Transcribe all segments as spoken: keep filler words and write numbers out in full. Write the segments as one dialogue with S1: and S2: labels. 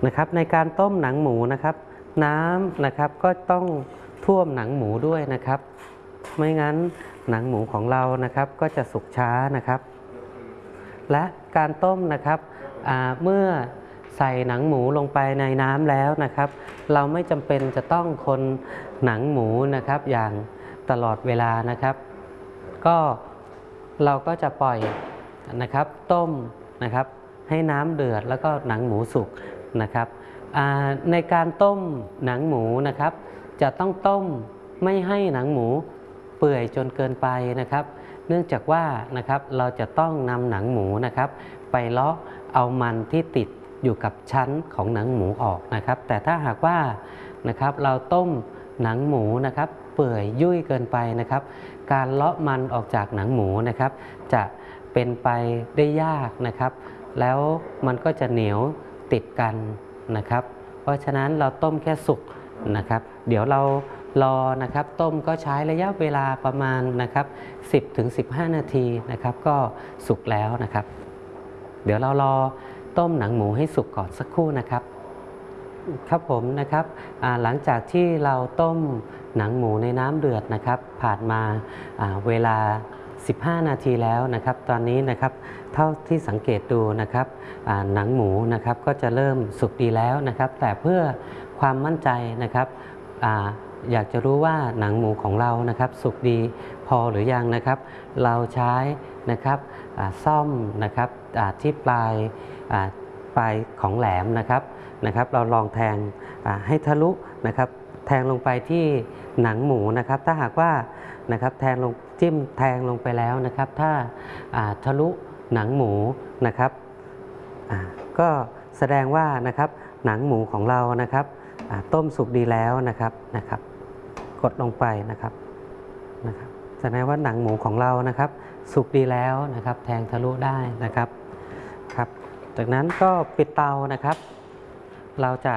S1: นะครับในการต้มหนังหมูนะครับน้ำนะครับก็ต้องท่วมหนังหมูด้วยนะครับไม่งั้นหนังหมูของเรานะครับก็จะสุกช้านะครับและการต้มนะครับเมื่อใส่หนังหมูลงไปในน้ำแล้วนะครับเราไม่จำเป็นจะต้องคนหนังหมูนะครับอย่างตลอดเวลานะครับก็เราก็จะปล่อยนะครับต้มนะครับให้น้ำเดือดแล้วก็หนังหมูสุกนะครับในการต้มหนังหมูนะครับจะต้องต้มไม่ให้หนังหมูเปื่อยจนเกินไปนะครับเนื่องจากว่านะครับเราจะต้องนำหนังหมูนะครับไปเลาะเอามันที่ติดอยู่กับชั้นของหนังหมูออกนะครับแต่ถ้าหากว่านะครับเราต้มหนังหมูนะครับเปื่อยยุ่ยเกินไปนะครับการเลาะมันออกจากหนังหมูนะครับจะเป็นไปได้ยากนะครับแล้วมันก็จะเหนียวติดกันนะครับเพราะฉะนั้นเราต้มแค่สุกนะครับเดี๋ยวเรารอนะครับต้มก็ใช้ระยะเวลาประมาณนะครับ สิบถึงสิบห้า นาทีนะครับก็สุกแล้วนะครับเดี๋ยวเรารอต้มหนังหมูให้สุกก่อนสักครู่นะครับครับผมนะครับหลังจากที่เราต้มหนังหมูในน้ำเดือดนะครับผ่านมาเวลาสิบห้า นาทีแล้วนะครับตอนนี้นะครับเท่าที่สังเกตดูนะครับหนังหมูนะครับก็จะเริ่มสุกดีแล้วนะครับแต่เพื่อความมั่นใจนะครับออยากจะรู้ว่าหนังหมูของเรานะครับสุกดีพอหรือยังนะครับเราใช้นะครับซ่อมนะครับที่ปลายปลายของแหลมนะครับนะครับเราลองแทงให้ทะลุนะครับแทงลงไปที่หนังหมูนะครับถ้าหากว่านะครับแทงลงจิ้มแทงลงไปแล้วนะครับถ้าทะลุหนังหมูนะครับก็แสดงว่านะครับหนังหมูของเรานะครับต้มสุกดีแล้วนะครับนะครับกดลงไปนะครับนะครับแสดงว่าหนังหมูของเรานะครับสุกดีแล้วนะครับแทงทะลุได้นะครับครับจากนั้นก็ปิดเตานะครับเราจะ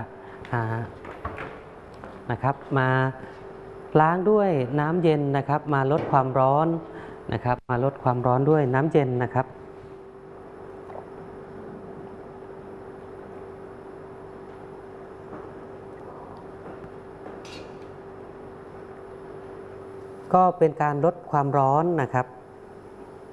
S1: นะครับมาล้างด้วยน้ำเย็นนะครับมาลดความร้อนนะครับมาลดความร้อนด้วยน้ำเย็นนะครับก็เป็นการลดความร้อนนะครับ